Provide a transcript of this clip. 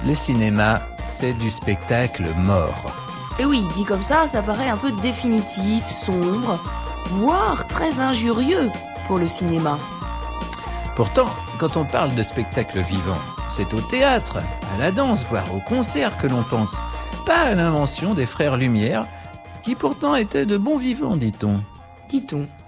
Le cinéma, c'est du spectacle mort. Et oui, dit comme ça paraît un peu définitif, sombre, voire très injurieux pour le cinéma. Pourtant, quand on parle de spectacle vivant, c'est au théâtre, à la danse, voire au concert que l'on pense, pas à l'invention des frères Lumière, qui pourtant étaient de bons vivants, dit-on. Dit-on.